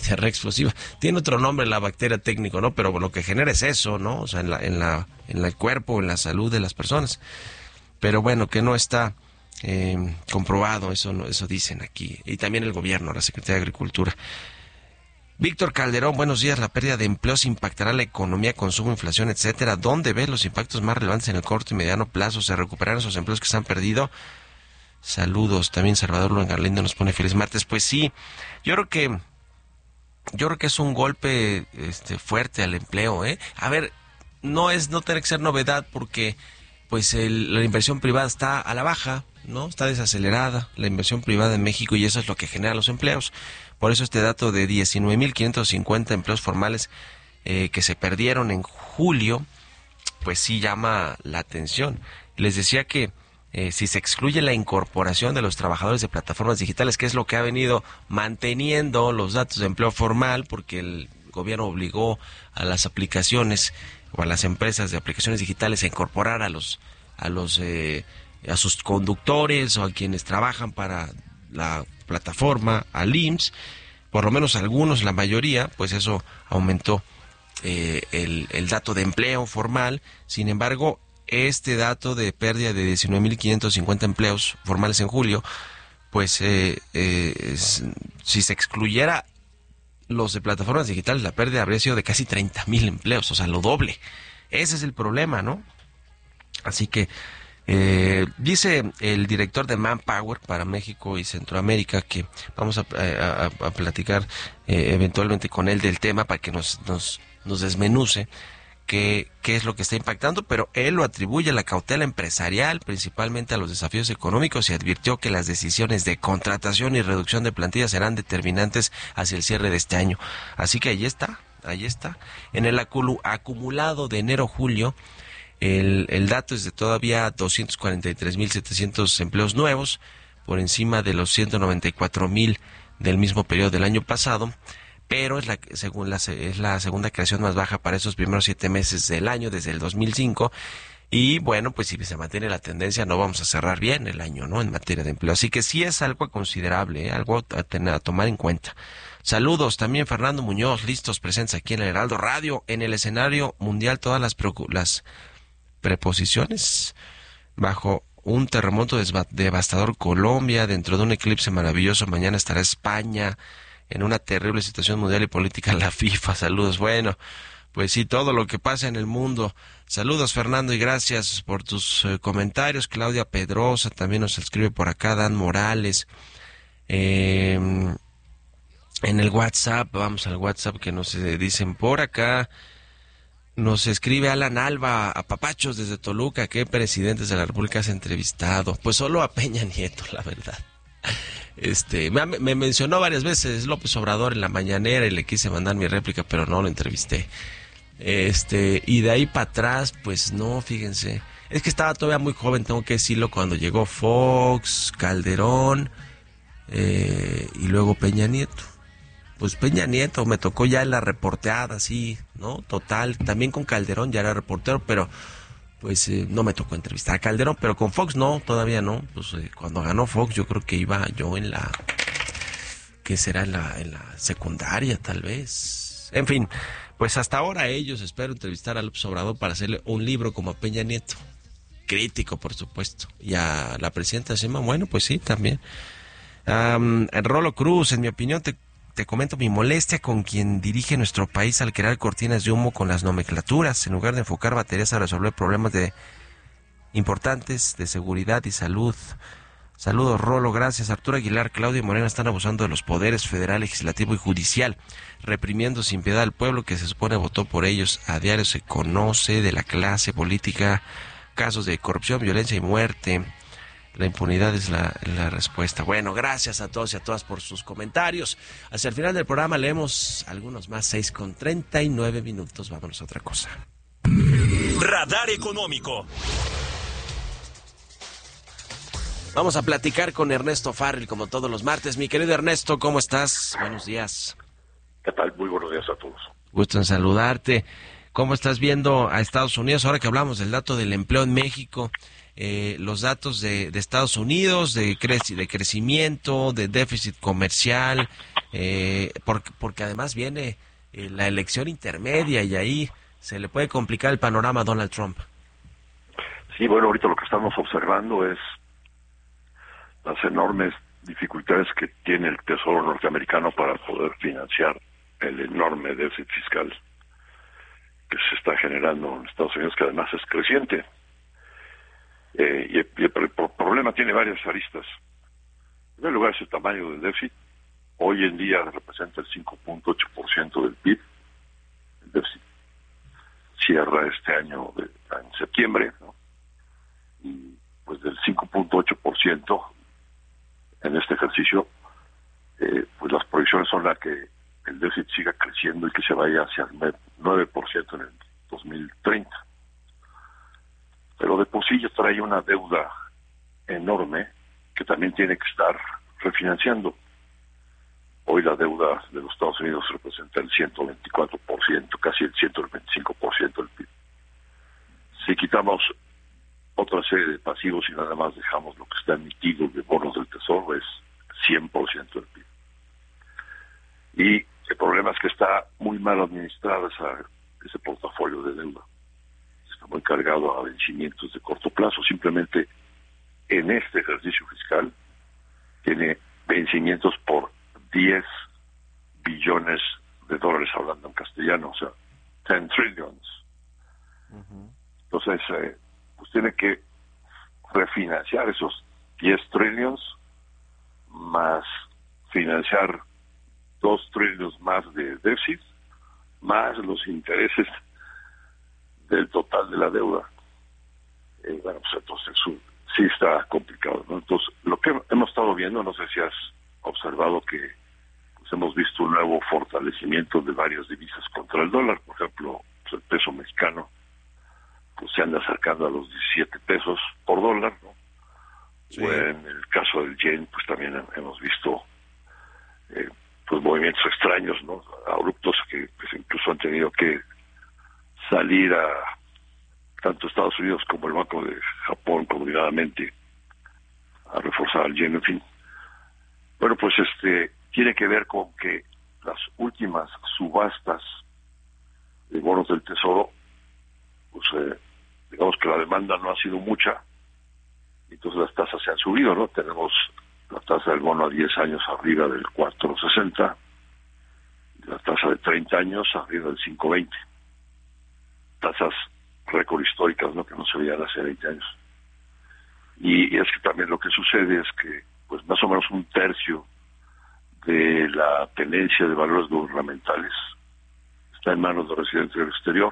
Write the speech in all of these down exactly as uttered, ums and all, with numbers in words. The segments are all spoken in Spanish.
diarrea explosiva. Tiene otro nombre la bacteria técnico, ¿no? Pero lo que genera es eso, ¿no? O sea, en la, en la, en el cuerpo, en la salud de las personas. Pero bueno, que no está eh, comprobado, eso, no, eso dicen aquí. Y también el gobierno, la Secretaría de Agricultura. Víctor Calderón, buenos días. La pérdida de empleos impactará la economía, consumo, inflación, etcétera. ¿Dónde ves los impactos más relevantes en el corto y mediano plazo? ¿Se recuperarán esos empleos que se han perdido? Saludos. También Salvador Luan Galindo nos pone feliz martes. Pues sí, yo creo que yo creo que es un golpe este fuerte al empleo, ¿eh? A ver, no es no tiene que ser novedad porque pues el, la inversión privada está a la baja, ¿no? Está desacelerada la inversión privada en México y eso es lo que genera los empleos. Por eso este dato de diecinueve mil quinientos cincuenta empleos formales eh, que se perdieron en julio, pues sí llama la atención. Les decía que eh, si se excluye la incorporación de los trabajadores de plataformas digitales, que es lo que ha venido manteniendo los datos de empleo formal, porque el gobierno obligó a las aplicaciones o a las empresas de aplicaciones digitales a incorporar a los a los eh, a sus conductores o a quienes trabajan para la plataforma, al I M S S, por lo menos algunos, la mayoría, pues eso aumentó eh, el, el dato de empleo formal. Sin embargo, este dato de pérdida de diecinueve mil quinientos cincuenta empleos formales en julio, pues eh, eh, es, si se excluyera los de plataformas digitales, la pérdida habría sido de casi treinta mil empleos, o sea, lo doble. Ese es el problema, ¿no? Así que Eh, dice el director de Manpower para México y Centroamérica que vamos a, a, a platicar eh, eventualmente con él del tema para que nos, nos, nos desmenuce qué, qué es lo que está impactando, pero él lo atribuye a la cautela empresarial, principalmente a los desafíos económicos, y advirtió que las decisiones de contratación y reducción de plantillas serán determinantes hacia el cierre de este año. Así que ahí está, ahí está. En el aculu, acumulado de enero-julio, El, el dato es de todavía doscientos cuarenta y tres mil setecientos empleos nuevos, por encima de los ciento noventa y cuatro mil del mismo periodo del año pasado, pero es la, según la, es la segunda creación más baja para esos primeros siete meses del año, desde el dos mil cinco, y bueno, pues si se mantiene la tendencia no vamos a cerrar bien el año, ¿no?, en materia de empleo, así que sí es algo considerable, ¿eh? Algo a, tener, a tomar en cuenta. Saludos también Fernando Muñoz, listos, presentes aquí en el Heraldo Radio. En el escenario mundial todas las, las preposiciones bajo un terremoto devastador Colombia, dentro de un eclipse maravilloso mañana estará España, en una terrible situación mundial y política la FIFA. Saludos. Bueno, pues sí, todo lo que pasa en el mundo. Saludos Fernando y gracias por tus eh, comentarios. Claudia Pedrosa también nos escribe por acá, Dan Morales. Eh, en el WhatsApp, vamos al WhatsApp que nos eh, dicen por acá. Nos escribe Alan Alba, a papachos desde Toluca, ¿qué presidentes de la República has entrevistado? Pues solo a Peña Nieto, la verdad. Este, me, me mencionó varias veces López Obrador en la mañanera y le quise mandar mi réplica, pero no lo entrevisté. Este, y de ahí para atrás, pues no, fíjense. Es que estaba todavía muy joven, tengo que decirlo, cuando llegó Fox, Calderón, eh, y luego Peña Nieto. Pues Peña Nieto me tocó ya en la reporteada, sí, ¿no? Total, también con Calderón ya era reportero, pero pues eh, no me tocó entrevistar a Calderón, pero con Fox no, todavía no. Pues eh, cuando ganó Fox yo creo que iba yo en la, ¿qué será? En la, en la secundaria tal vez. En fin, pues hasta ahora ellos espero entrevistar a López Obrador para hacerle un libro como a Peña Nieto. Crítico, por supuesto. Y a la presidenta Sheinbaum, bueno, pues sí, también. Um, Rolo Cruz, en mi opinión, te Te comento mi molestia con quien dirige nuestro país al crear cortinas de humo con las nomenclaturas, en lugar de enfocar baterías a resolver problemas de importantes de seguridad y salud. Saludos, Rolo, gracias. Arturo Aguilar, Claudia y Morena están abusando de los poderes federal, legislativo y judicial, reprimiendo sin piedad al pueblo que se supone votó por ellos. A diario se conoce de la clase política casos de corrupción, violencia y muerte. La impunidad es la, la respuesta. Bueno, gracias a todos y a todas por sus comentarios. Hacia el final del programa leemos algunos más, seis con treinta y nueve minutos. Vámonos a otra cosa. Radar Económico. Vamos a platicar con Ernesto Farril, como todos los martes. Mi querido Ernesto, ¿cómo estás? Buenos días. ¿Qué tal? Muy buenos días a todos. Gusto en saludarte. ¿Cómo estás viendo a Estados Unidos ahora que hablamos del dato del empleo en México? eh, los datos de, de Estados Unidos, de, creci- de crecimiento, de déficit comercial, eh, porque, porque además viene eh, la elección intermedia y ahí se le puede complicar el panorama a Donald Trump. Sí, bueno, ahorita lo que estamos observando es las enormes dificultades que tiene el Tesoro norteamericano para poder financiar el enorme déficit fiscal que se está generando en Estados Unidos, que además es creciente. Eh, y, el, y el, el problema tiene varias aristas. En primer lugar, es el tamaño del déficit. Hoy en día representa el cinco punto ocho por ciento del P I B. El déficit cierra este año de, en septiembre, ¿no? Y pues del cinco punto ocho por ciento en este ejercicio, eh, pues las proyecciones son las que el déficit siga creciendo y que se vaya hacia el nueve por ciento en el dos mil treinta. Pero de por sí ya trae una deuda enorme que también tiene que estar refinanciando. Hoy la deuda de los Estados Unidos representa el ciento veinticuatro por ciento, casi el ciento veinticinco por ciento del P I B. Si quitamos otra serie de pasivos y nada más dejamos lo que está emitido de bonos del Tesoro, es cien por ciento del P I B. Y el problema es que está muy mal administrado esa, ese portafolio de deuda. Está muy cargado a vencimientos de corto plazo. Simplemente en este ejercicio fiscal tiene vencimientos por diez billones de dólares, hablando en castellano, o sea, ten trillions. Uh-huh. Entonces, eh, pues tiene que refinanciar esos diez trillions más financiar dos trillones más de déficit, más los intereses del total de la deuda. Eh, bueno, pues entonces eso sí está complicado, ¿no? Entonces, lo que hemos estado viendo, no sé si has observado que pues hemos visto un nuevo fortalecimiento de varias divisas contra el dólar. Por ejemplo, pues el peso mexicano pues se anda acercando a los diecisiete pesos por dólar, ¿no? Sí. O en el caso del yen, pues también hemos visto eh, pues movimientos extraños, ¿no? Abruptos que pues, incluso han tenido que salir a tanto Estados Unidos como el Banco de Japón coordinadamente a reforzar el yen, en fin. Bueno, pues este tiene que ver con que las últimas subastas de bonos del Tesoro, pues eh, digamos que la demanda no ha sido mucha, entonces las tasas se han subido, ¿no? Tenemos la tasa del bono a diez años arriba del cuatro sesenta, y la tasa de treinta años arriba del cinco veinte. Tasas récord históricas, ¿no? Que no se veían hace veinte años. Y, y es que también lo que sucede es que pues más o menos un tercio de la tenencia de valores gubernamentales está en manos de residentes del exterior,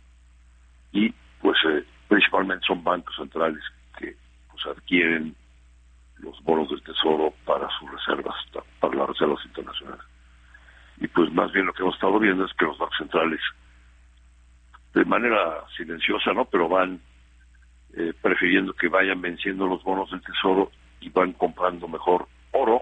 y pues eh, principalmente son bancos centrales que pues adquieren los bonos del Tesoro para sus reservas, para las reservas internacionales. Y pues más bien lo que hemos estado viendo es que los bancos centrales, de manera silenciosa, ¿no?, pero van eh, prefiriendo que vayan venciendo los bonos del Tesoro y van comprando mejor oro,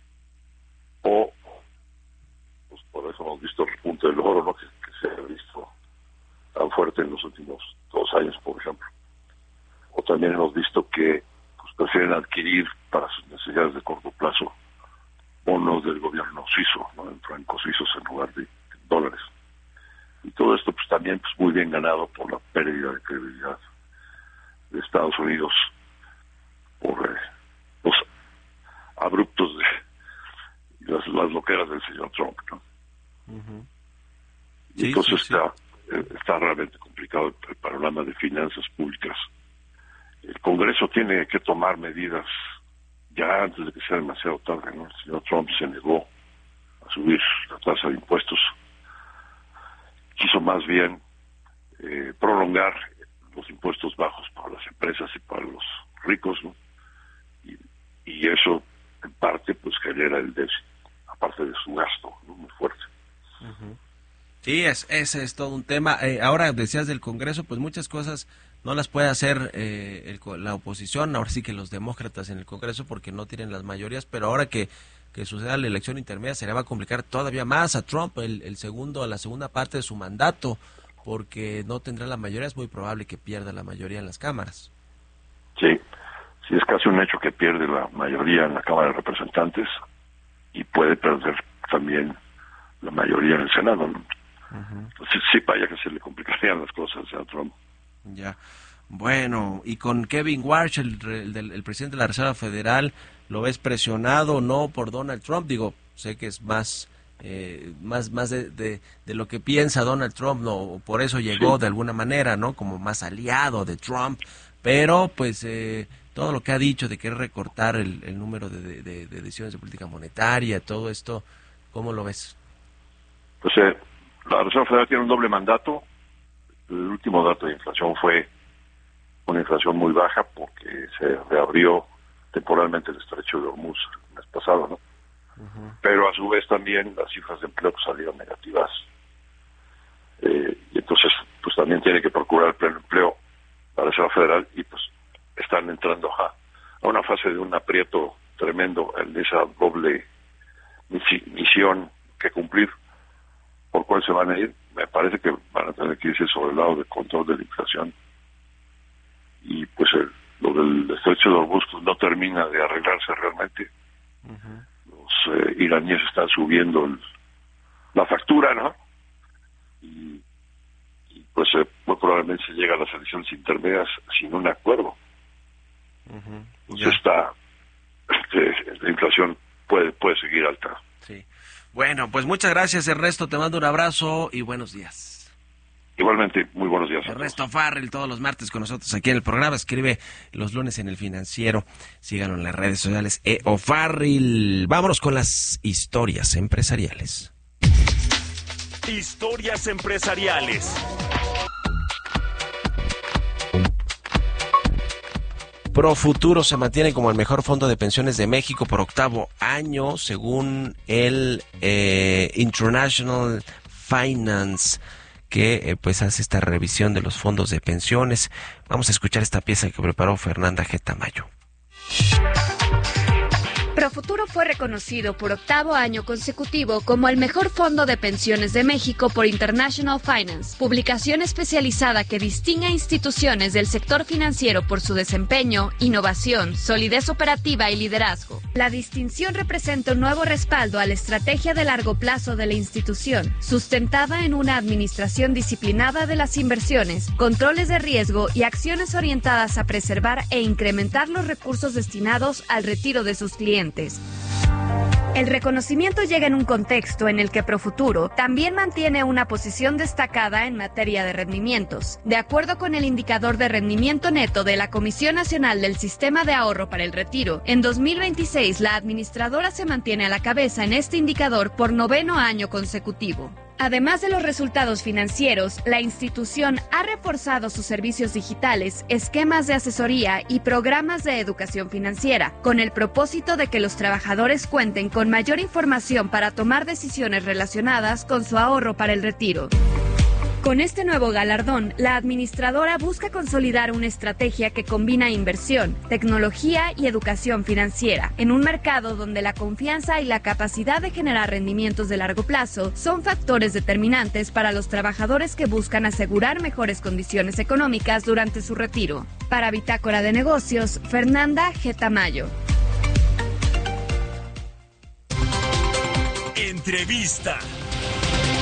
o pues por eso hemos visto el repunte del oro, ¿no?, que, que se ha visto tan fuerte en los últimos dos años, por ejemplo. O también hemos visto que pues prefieren adquirir para sus necesidades de corto plazo bonos del gobierno suizo, ¿no?, en francos suizos en lugar de dólares. Y todo esto pues también pues muy bien ganado por la pérdida de credibilidad de Estados Unidos por eh, los abruptos de las, las loqueras del señor Trump, ¿no? Uh-huh. Sí, y entonces sí, está sí. Eh, está realmente complicado el, el panorama de finanzas públicas. El Congreso tiene que tomar medidas ya antes de que sea demasiado tarde, ¿no? El señor Trump se negó a subir la tasa de impuestos. Quiso más bien eh, prolongar los impuestos bajos para las empresas y para los ricos, ¿no? Y, y eso, en parte, pues genera el déficit, aparte de su gasto, ¿no?, muy fuerte. Uh-huh. Sí, es, ese es todo un tema. Eh, ahora decías del Congreso, pues muchas cosas no las puede hacer eh, el, la oposición, ahora sí que los demócratas en el Congreso, porque no tienen las mayorías, pero ahora que, que suceda la elección intermedia se le va a complicar todavía más a Trump el, el segundo, la segunda parte de su mandato, porque no tendrá la mayoría, es muy probable que pierda la mayoría en las cámaras. Sí, sí es casi un hecho que pierde la mayoría en la Cámara de Representantes y puede perder también la mayoría en el Senado, ¿no? Uh-huh. Entonces sí, vaya que se le complicarían las cosas a Trump. Ya. Bueno, y con Kevin Warsh, el, el, el presidente de la Reserva Federal, ¿lo ves presionado o no por Donald Trump? Digo, sé que es más eh, más más de, de, de lo que piensa Donald Trump, no, por eso llegó sí. de alguna manera, ¿no? Como más aliado de Trump, pero pues eh, todo lo que ha dicho de querer recortar el, el número de, de, de, de decisiones de política monetaria, todo esto, ¿cómo lo ves? Pues eh, la Reserva Federal tiene un doble mandato. El último dato de inflación fue una inflación muy baja porque se reabrió temporalmente el estrecho de Hormuz el mes pasado, ¿no? Uh-huh. Pero a su vez también las cifras de empleo pues, salieron negativas. Eh, y entonces, pues también tiene que procurar el pleno empleo la Reserva Federal y pues están entrando a, a una fase de un aprieto tremendo en esa doble misi- misión que cumplir. ¿Por cuál se van a ir? Me parece que van a tener que irse sobre el lado del control de la inflación. Y pues el, lo del estrecho de Hormuz pues, no termina de arreglarse realmente. Uh-huh. Los eh, iraníes están subiendo el, la factura, ¿no? Y, y pues eh, muy probablemente se llega a las elecciones intermedias sin un acuerdo. Uh-huh. Entonces esta, este, la inflación puede, puede seguir alta. Sí. Bueno, pues muchas gracias, Ernesto, te mando un abrazo y buenos días. Igualmente, muy buenos días. Ernesto Farrell, todos los martes con nosotros aquí en el programa, escribe los lunes en El Financiero, síganlo en las redes sociales, E O Farrell. Vámonos con las historias empresariales. Historias empresariales. Profuturo se mantiene como el mejor fondo de pensiones de México por octavo año, según el eh, International Finance, que eh, pues hace esta revisión de los fondos de pensiones. Vamos a escuchar esta pieza que preparó Fernanda G. Tamayo. Profuturo fue reconocido por octavo año consecutivo como el mejor fondo de pensiones de México por International Finance, publicación especializada que distingue a instituciones del sector financiero por su desempeño, innovación, solidez operativa y liderazgo. La distinción representa un nuevo respaldo a la estrategia de largo plazo de la institución, sustentada en una administración disciplinada de las inversiones, controles de riesgo y acciones orientadas a preservar e incrementar los recursos destinados al retiro de sus clientes. El reconocimiento llega en un contexto en el que Profuturo también mantiene una posición destacada en materia de rendimientos. De acuerdo con el indicador de rendimiento neto de la Comisión Nacional del Sistema de Ahorro para el Retiro, en dos mil veintiséis la administradora se mantiene a la cabeza en este indicador por noveno año consecutivo. Además de los resultados financieros, la institución ha reforzado sus servicios digitales, esquemas de asesoría y programas de educación financiera, con el propósito de que los trabajadores cuenten con mayor información para tomar decisiones relacionadas con su ahorro para el retiro. Con este nuevo galardón, la administradora busca consolidar una estrategia que combina inversión, tecnología y educación financiera, en un mercado donde la confianza y la capacidad de generar rendimientos de largo plazo son factores determinantes para los trabajadores que buscan asegurar mejores condiciones económicas durante su retiro. Para Bitácora de Negocios, Fernanda G. Tamayo. Entrevista.